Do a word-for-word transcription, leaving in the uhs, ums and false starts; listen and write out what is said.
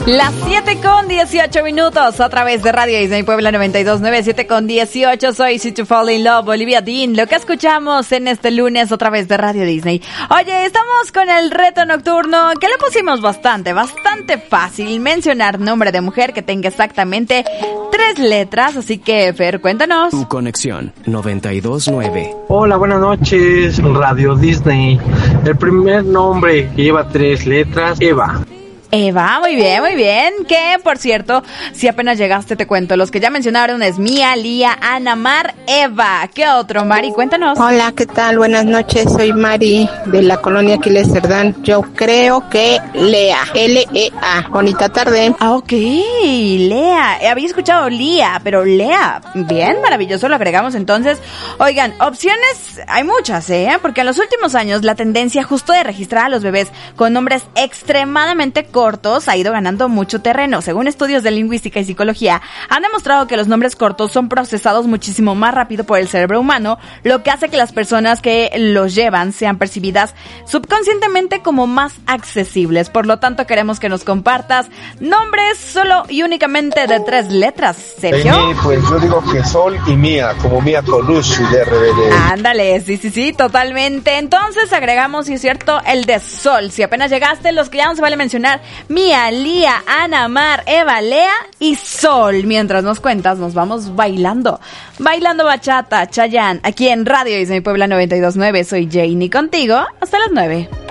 Las siete con dieciocho minutos a través de Radio Disney Puebla noventa y dos punto nueve, siete con dieciocho. Soy Easy to Fall in Love, Olivia Dean. Lo que escuchamos en este lunes a través de Radio Disney. Oye, estamos con el reto nocturno que le pusimos bastante, bastante fácil. Mencionar nombre de mujer que tenga exactamente tres letras. Así que, Fer, cuéntanos. Tu conexión noventa y dos punto nueve. Hola, buenas noches, Radio Disney. El primer nombre que lleva tres letras, Eva. Eva, muy bien, muy bien. Que, por cierto, si apenas llegaste, te cuento. Los que ya mencionaron es Mía, Lía, Ana, Mar, Eva. ¿Qué otro, Mari? Cuéntanos. Hola, ¿qué tal? Buenas noches. Soy Mari de la colonia Aquiles Cerdán. Yo creo que Lea. L E A. Bonita tarde. Ah, ok. Lea. Había escuchado Lía, pero Lea. Bien, maravilloso. Lo agregamos entonces. Oigan, opciones hay muchas, ¿eh? Porque en los últimos años la tendencia justo de registrar a los bebés con nombres extremadamente cortos ha ido ganando mucho terreno. Según estudios de lingüística y psicología, han demostrado que los nombres cortos son procesados muchísimo más rápido por el cerebro humano, lo que hace que las personas que los llevan sean percibidas subconscientemente como más accesibles. Por lo tanto, queremos que nos compartas nombres solo y únicamente de tres letras. Sergio. En mí, pues yo digo que Sol y Mía, como Mía Colucci de R B D. Ándale, sí, sí, sí, totalmente. Entonces agregamos, si es cierto, el de Sol. Si apenas llegaste, los que ya no se vale mencionar, Mía, Lía, Ana, Mar, Eva, Lea y Sol. Mientras nos cuentas, nos vamos bailando. Bailando bachata, Chayanne, aquí en Radio Disney Puebla noventa y dos punto nueve. Soy Janie contigo hasta las nueve.